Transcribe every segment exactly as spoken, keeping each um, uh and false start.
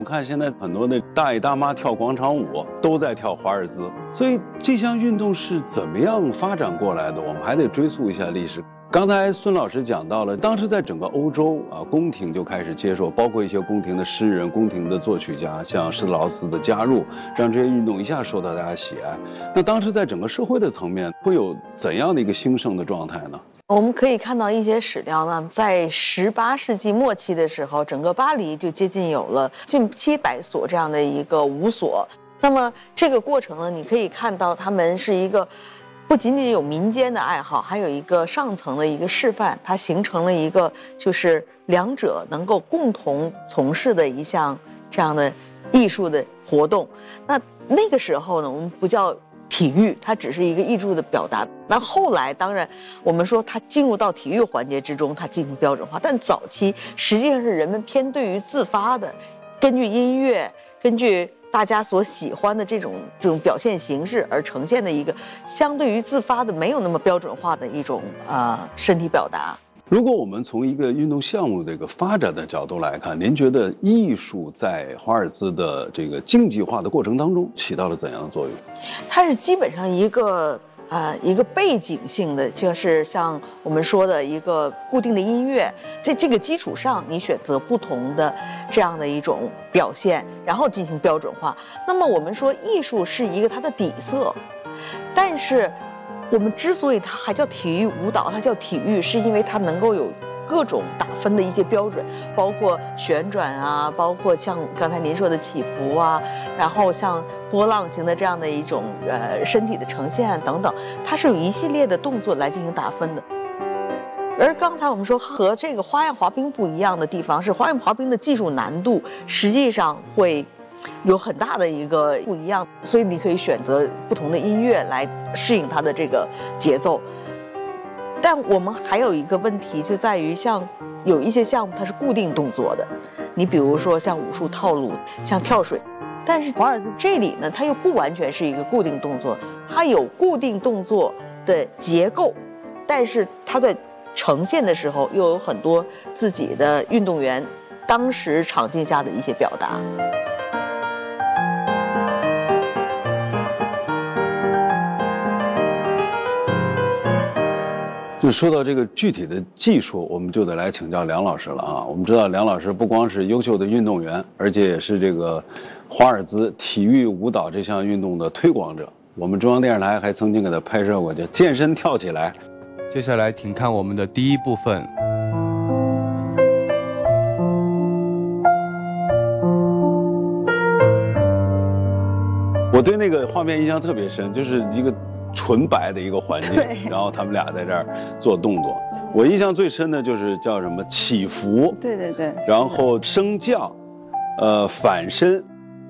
我看现在很多的大爷大妈跳广场舞都在跳华尔兹，所以这项运动是怎么样发展过来的？我们还得追溯一下历史。刚才孙老师讲到了，当时在整个欧洲啊，宫廷就开始接受，包括一些宫廷的诗人、宫廷的作曲家，像施特劳斯的加入，让这些运动一下受到大家喜爱。那当时在整个社会的层面，会有怎样的一个兴盛的状态呢？ 我们可以看到一些史料呢，在十八世纪末期的时候，整个巴黎就接近有了近七百所这样的一个舞所。那么这个过程呢，你可以看到他们是一个不仅仅有民间的爱好，还有一个上层的一个示范，它形成了一个就是两者能够共同从事的一项这样的艺术的活动。那那个时候呢，我们不叫体育，它只是一个艺术的表达。那后来当然我们说它进入到体育环节之中，它进行标准化，但早期实际上是人们偏对于自发的，根据音乐，根据大家所喜欢的这种这种表现形式而呈现的一个相对于自发的没有那么标准化的一种呃身体表达。 如果我们从一个运动项目的一个发展的角度来看，您觉得艺术在华尔兹的这个竞技化的过程当中起到了怎样的作用？ 它是基本上一个呃一个背景性的，就是像我们说的一个固定的音乐，在这个基础上，你选择不同的这样的一种表现，然后进行标准化。那么我们说艺术是一个它的底色，但是我们之所以它还叫体育舞蹈，它叫体育，是因为它能够有各种打分的一些标准，包括旋转啊，包括像刚才您说的起伏啊，然后像波浪形的这样的一种呃身体的呈现等等，它是有一系列的动作来进行打分的。而刚才我们说和这个花样滑冰不一样的地方是，花样滑冰的技术难度实际上会有很大的一个不一样，所以你可以选择不同的音乐来适应它的这个节奏。但我们还有一个问题就在于，像有一些项目它是固定动作的，你比如说像武术套路，像跳水，但是华尔兹这里呢，它又不完全是一个固定动作，它有固定动作的结构，但是它在呈现的时候又有很多自己的运动员当时场景下的一些表达。 就说到这个具体的技术，我们就得来请教梁老师了啊。我们知道梁老师不光是优秀的运动员，而且也是这个华尔兹体育舞蹈这项运动的推广者。我们中央电视台还曾经给他拍摄过叫“健身跳起来”。 接下来请看我们的第一部分。 我对那个画面印象特别深，就是一个纯白的一个环境，然后他们俩在这儿做动作。我印象最深的就是叫什么起伏， 对对对， 然后升降，呃，反身。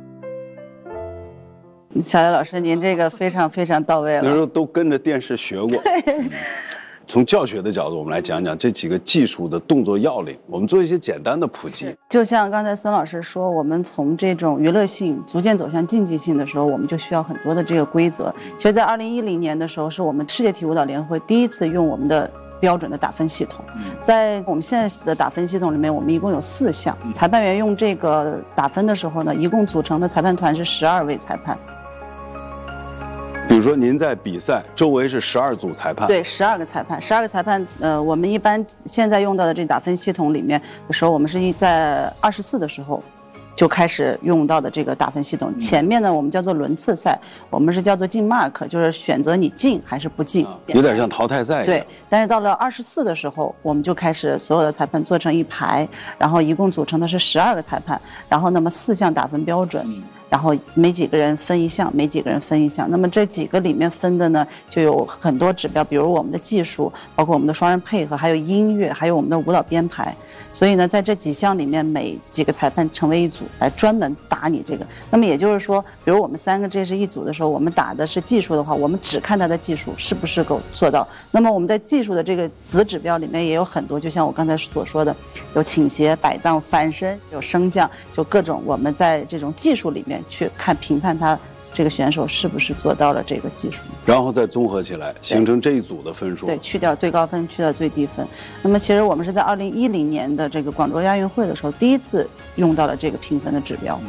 小叶老师，您这个非常非常到位了。 那时候都跟着电视学过。 对。 从教学的角度，我们来讲讲这几个技术的动作要领，我们做一些简单的普及。 就像刚才孙老师说，我们从这种娱乐性逐渐走向竞技性的时候，我们就需要很多的这个规则。其实，在二零一零年的时候，是我们世界体育舞蹈联合会第一次用我们的标准的打分系统。在我们现在的打分系统里面，我们一共有四项。裁判员用这个打分的时候呢，一共组成的裁判团是十二位裁判。 比如说您在比赛周围是十二组裁判， 对，十二个裁判，十二个裁判。呃，我们一般现在用到的这打分系统里面的时候，我们是一在二十四的时候就开始用到的这个打分系统。前面呢，我们叫做轮次赛，我们是叫做进 mark， 就是选择你进还是不进， 啊、有点像淘汰赛一样。 对，但是到了二十四的时候，我们就开始所有的裁判做成一排，然后一共组成的是十二个裁判，然后那么四项打分标准。然后每几个人分一项，每几个人分一项。那么这几个里面分的呢，就有很多指标，比如我们的技术，包括我们的双人配合，还有音乐，还有我们的舞蹈编排。所以呢，在这几项里面，每几个裁判成为一组，来专门打你这个。那么也就是说，比如我们三个这是一组的时候，我们打的是技术的话，我们只看他的技术是不是够做到。那么我们在技术的这个子指标里面也有很多，就像我刚才所说的，有倾斜、摆荡、翻身，有升降，就各种我们在这种技术里面去看评判他这个选手是不是做到了这个技术， 然后再综合起来形成这一组的分数。 对，去掉最高分，去掉最低分。那么其实我们是在二零一零年的这个广州亚运会的时候，第一次用到了这个评分的指标。